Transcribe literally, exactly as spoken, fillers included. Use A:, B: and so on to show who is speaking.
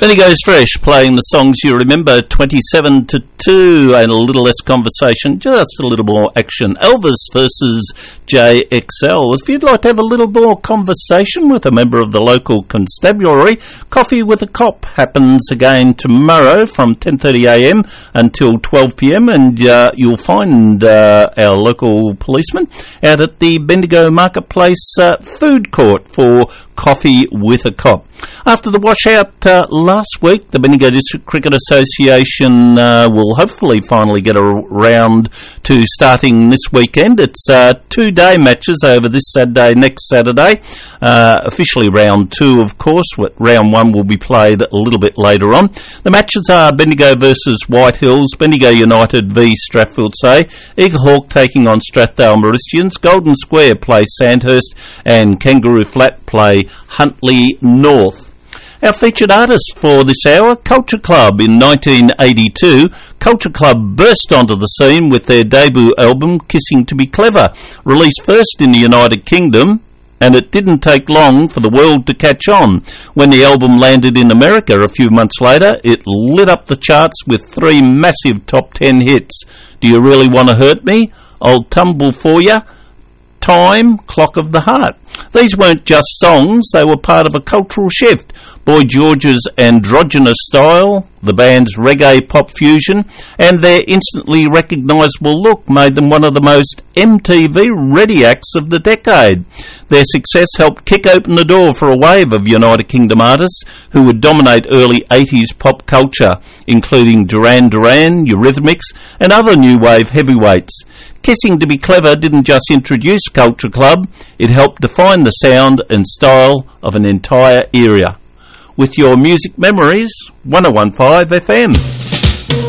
A: Bendigo's Fresh, playing the songs you remember, twenty-seven to two, and a little less conversation, just a little more action. Elvis versus J X L. If you'd like to have a little more conversation with a member of the local constabulary, Coffee with a Cop happens again tomorrow from ten thirty a m until twelve p m, and uh, you'll find uh, our local policeman out at the Bendigo Marketplace uh, food court for Coffee with a Cop. After the washout uh, last week, the Bendigo District Cricket Association uh, will hopefully finally get around to starting this weekend. It's uh, two-day matches over this Saturday, next Saturday. Uh, officially round two, of course. Round one will be played a little bit later on. The matches are Bendigo versus White Hills, Bendigo United v Strathfield Say, Eaglehawk taking on Strathdale Mauritians, Golden Square play Sandhurst, and Kangaroo Flat play Huntley North. Our featured artist for this hour, Culture Club. In nineteen eighty-two, Culture Club burst onto the scene with their debut album, Kissing to be Clever, released first in the United Kingdom, and it didn't take long for the world to catch on. When the album landed in America a few months later, it lit up the charts with three massive top ten hits. Do You Really Want to Hurt Me? I'll Tumble For Ya? Time, Clock of the Heart. These weren't just songs, they were part of a cultural shift. Boy George's androgynous style, the band's reggae pop fusion, and their instantly recognisable look made them one of the most M T V-ready acts of the decade. Their success helped kick open the door for a wave of United Kingdom artists who would dominate early eighties pop culture, including Duran Duran, Eurythmics, and other new wave heavyweights. Kissing to be Clever didn't just introduce Culture Club, it helped define the sound and style of an entire era. With your music memories, one oh one point five F M.